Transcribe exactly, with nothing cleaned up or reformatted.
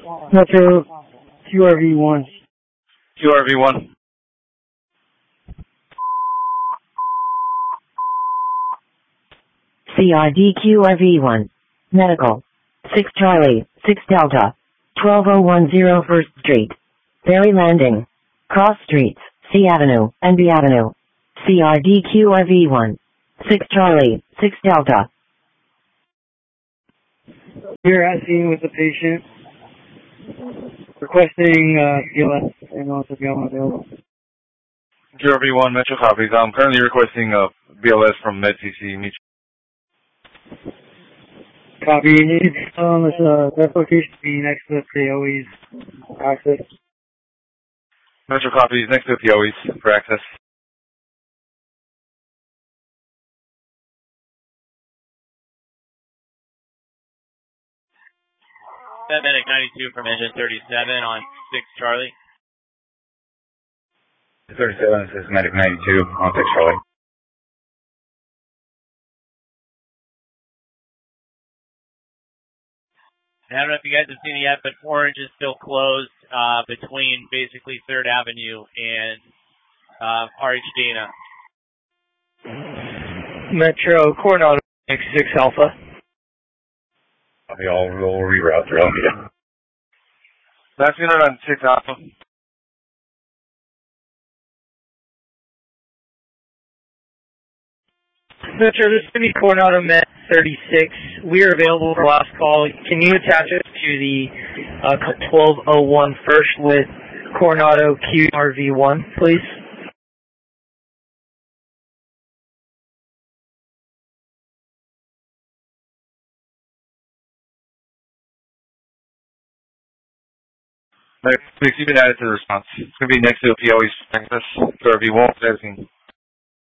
Metro Q R V one. Q R V one. C I D Q R V one. Medical. six Charlie, six Delta. twelve oh one oh First Street. Ferry Landing. Cross Streets, C Avenue, and B Avenue. C R D Q R V one. six Charlie, six Delta. You're asking with the patient requesting uh, P L S and also be available. Q R V one, Metro copies. I'm currently requesting a B L S from MedCC. Meet Copy. You need to be on this, uh, that location be next to the P O E's access. Metro copies next to the P O E's for access. Medic ninety-two from engine thirty-seven on six Charlie. thirty-seven, this is Medic ninety-two on six Charlie. I don't know if you guys have seen it yet, but Orange is still closed uh, between basically third Avenue and uh, R H Dana. Metro Coronado six Alpha. Copy, I'll roll reroute through Alameda. Last unit on six Alpha. Metro, this is going to be Coronado Met thirty-six. We are available for last call. Can you attach us to the uh, twelve oh one first with Coronado Q R V one, please? You've been added to the response. It's going to be next to the P O E's access. Q R V one, everything.